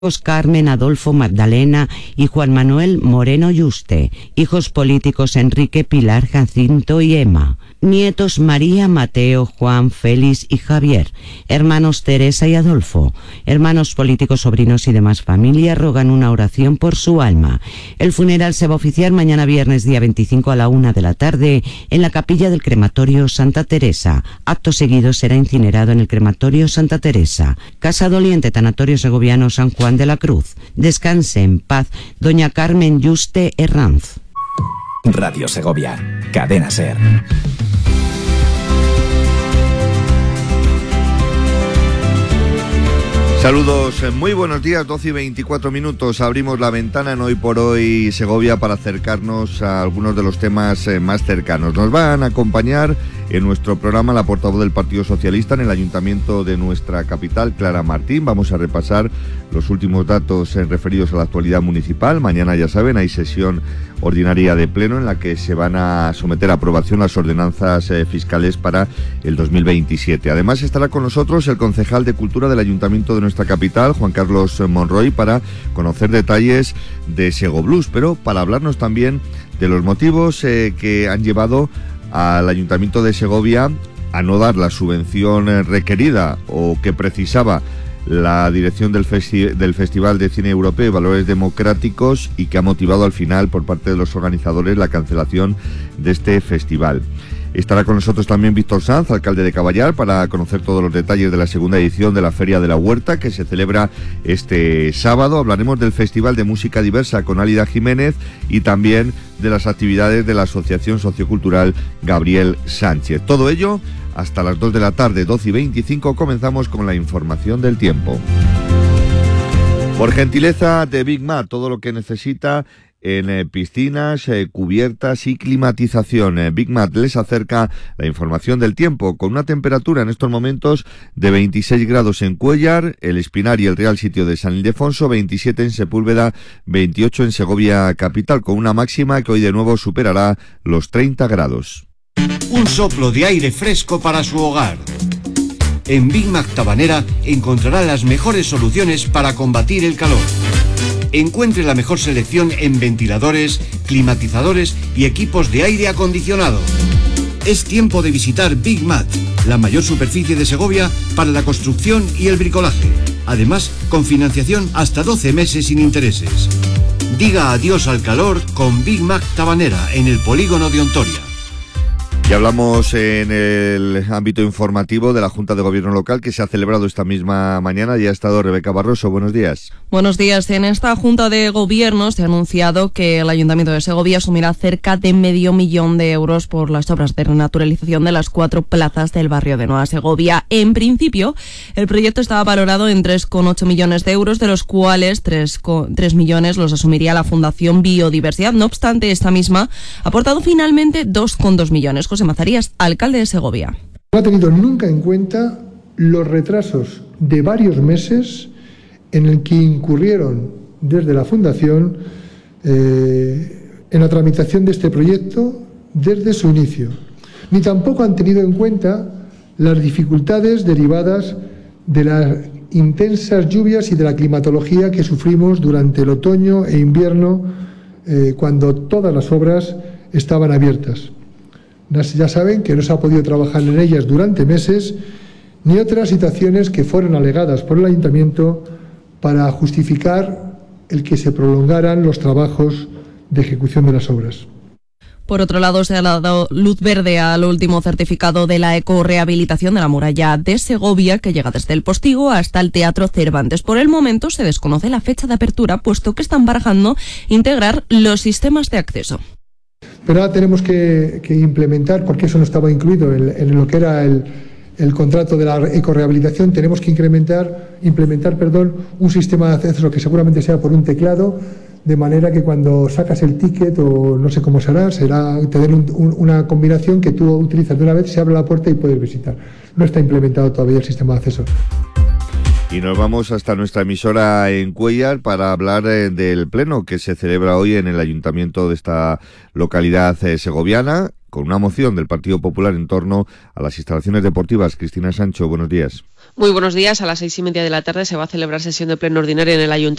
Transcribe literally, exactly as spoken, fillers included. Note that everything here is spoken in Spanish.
Carmen, Adolfo, Magdalena y Juan Manuel Moreno Yuste. Hijos políticos: Enrique, Pilar, Jacinto y Emma. Nietos: María, Mateo, Juan, Félix y Javier. Hermanos: Teresa y Adolfo. Hermanos políticos, sobrinos y demás familia rogan una oración por su alma. El funeral se va a oficiar mañana viernes día veinticinco a la una de la tarde en la capilla del crematorio Santa Teresa. Acto seguido será incinerado en el crematorio Santa Teresa. Casa Doliente, Tanatorio Segoviano San Juan de la Cruz. Descanse en paz doña Carmen Yuste Herranz. Radio Segovia, Cadena SER. Saludos, muy buenos días, doce y veinticuatro minutos. Abrimos la ventana en Hoy por Hoy Segovia para acercarnos a algunos de los temas más cercanos. Nos van a acompañar en nuestro programa la portavoz del Partido Socialista en el Ayuntamiento de nuestra capital, Clara Martín. Vamos a repasar los últimos datos referidos a la actualidad municipal. Mañana, ya saben, hay sesión ordinaria de pleno en la que se van a someter a aprobación las ordenanzas eh, fiscales para el dos mil veintisiete. Además estará con nosotros el concejal de Cultura del Ayuntamiento de nuestra capital, Juan Carlos Monroy, para conocer detalles de Segoblues, pero para hablarnos también de los motivos eh, que han llevado al Ayuntamiento de Segovia a no dar la subvención eh, requerida o que precisaba la dirección del, festi- del Festival de Cine Europeo y Valores Democráticos, y que ha motivado al final por parte de los organizadores la cancelación de este festival. Estará con nosotros también Víctor Sanz, alcalde de Caballar, para conocer todos los detalles de la segunda edición de la Feria de la Huerta, que se celebra este sábado. Hablaremos del Festival de Música Diversa con Álida Jiménez y también de las actividades de la Asociación Sociocultural Gabriel Sánchez. Todo ello hasta las dos de la tarde, doce y veinticinco. Comenzamos con la información del tiempo. Por gentileza de Big Mat, todo lo que necesita en eh, piscinas, eh, cubiertas y climatización. Eh, Big Mat les acerca la información del tiempo, con una temperatura en estos momentos de veintiséis grados en Cuéllar, el Espinar y el Real Sitio de San Ildefonso, veintisiete en Sepúlveda, veintiocho en Segovia capital, con una máxima que hoy de nuevo superará los treinta grados. Un soplo de aire fresco para su hogar. En Big Mac Tabanera encontrará las mejores soluciones para combatir el calor. Encuentre la mejor selección en ventiladores, climatizadores y equipos de aire acondicionado. Es tiempo de visitar Big Mat, la mayor superficie de Segovia para la construcción y el bricolaje. Además, con financiación hasta doce meses sin intereses. Diga adiós al calor con Big Mac Tabanera en el polígono de Ontoria. Y hablamos en el ámbito informativo de la Junta de Gobierno Local, que se ha celebrado esta misma mañana y ha estado Rebeca Barroso. Buenos días. Buenos días. En esta Junta de Gobierno se ha anunciado que el Ayuntamiento de Segovia asumirá cerca de medio millón de euros por las obras de renaturalización de las cuatro plazas del barrio de Nueva Segovia. En principio, el proyecto estaba valorado en tres coma ocho millones de euros, de los cuales tres millones los asumiría la Fundación Biodiversidad. No obstante, esta misma ha aportado finalmente dos coma dos millones. José Mazarías, alcalde de Segovia. No ha tenido nunca en cuenta los retrasos de varios meses en el que incurrieron desde la Fundación eh, en la tramitación de este proyecto desde su inicio. Ni tampoco han tenido en cuenta las dificultades derivadas de las intensas lluvias y de la climatología que sufrimos durante el otoño e invierno, eh, cuando todas las obras estaban abiertas. Ya saben que no se ha podido trabajar en ellas durante meses, ni otras situaciones que fueron alegadas por el Ayuntamiento para justificar el que se prolongaran los trabajos de ejecución de las obras. Por otro lado, se ha dado luz verde al último certificado de la ecorrehabilitación de la muralla de Segovia, que llega desde el Postigo hasta el Teatro Cervantes. Por el momento se desconoce la fecha de apertura, puesto que están barajando integrar los sistemas de acceso. Pero ahora tenemos que, que implementar, porque eso no estaba incluido en, en lo que era el, el contrato de la ecorrehabilitación, tenemos que incrementar, implementar perdón, un sistema de acceso que seguramente sea por un teclado, de manera que cuando sacas el ticket, o no sé cómo será, será tener un, un, una combinación que tú utilizas de una vez, se abre la puerta y puedes visitar. No está implementado todavía el sistema de acceso. Y nos vamos hasta nuestra emisora en Cuéllar para hablar eh, del pleno que se celebra hoy en el ayuntamiento de esta localidad eh, segoviana, con una moción del Partido Popular en torno a las instalaciones deportivas. Cristina Sancho, buenos días. Muy buenos días. A las seis y media de la tarde se va a celebrar sesión de pleno ordinario en el Ayuntamiento